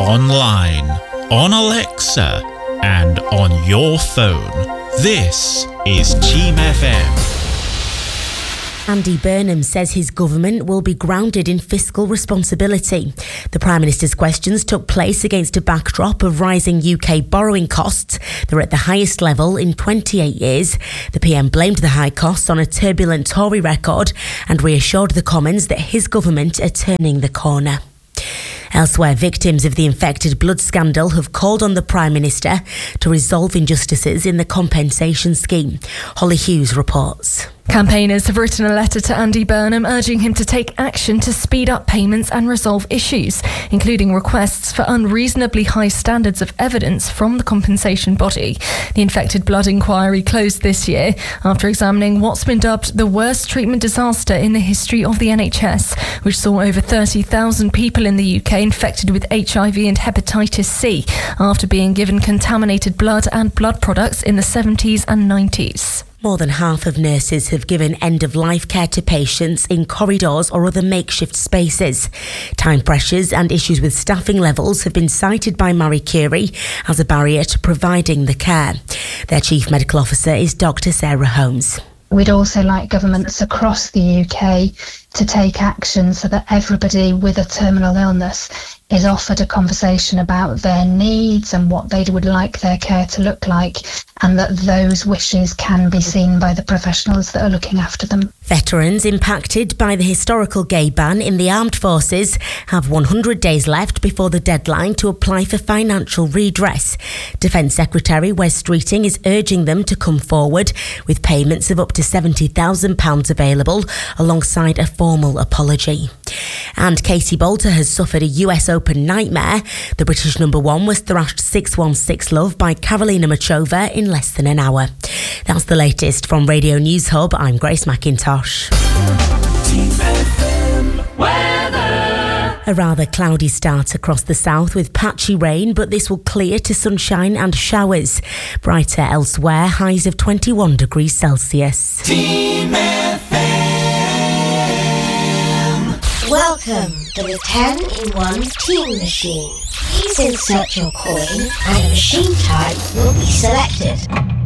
online, on Alexa, and on your phone. This is Team FM. Andy Burnham says his government will be grounded in fiscal responsibility. The Prime Minister's questions took place against a backdrop of rising UK borrowing costs. They're at the highest level in 28 years. The PM blamed the high costs on a turbulent Tory record and reassured the Commons that his government are turning the corner. Elsewhere, victims of the infected blood scandal have called on the Prime Minister to resolve injustices in the compensation scheme. Holly Hughes reports. Campaigners have written a letter to Andy Burnham urging him to take action to speed up payments and resolve issues, including requests for unreasonably high standards of evidence from the compensation body. The infected blood inquiry closed this year after examining what's been dubbed the worst treatment disaster in the history of the NHS, which saw over 30,000 people in the UK infected with HIV and hepatitis C after being given contaminated blood and blood products in the 70s and 90s. More than half of nurses have given end-of-life care to patients in corridors or other makeshift spaces. Time pressures and issues with staffing levels have been cited by Marie Curie as a barrier to providing the care. Their Chief Medical Officer is Dr Sarah Holmes. We'd also like governments across the UK to take action so that everybody with a terminal illness is offered a conversation about their needs and what they would like their care to look like, and that those wishes can be seen by the professionals that are looking after them. Veterans impacted by the historical gay ban in the armed forces have 100 days left before the deadline to apply for financial redress. Defence Secretary Wes Streeting is urging them to come forward with payments of up to £70,000 available alongside a formal apology. And Katie Bolter has suffered a US Open nightmare. The British number one was thrashed 6-1, 6-love by Karolina Muchova in less than an hour. That's the latest from Radio News Hub. I'm Grace McIntosh. Team FM weather. A rather cloudy start across the south with patchy rain, but this will clear to sunshine and showers. Brighter elsewhere, highs of 21 degrees Celsius. Team FM. Welcome to the 10-in-1 Team Machine. Please insert your coin and a machine type will be selected.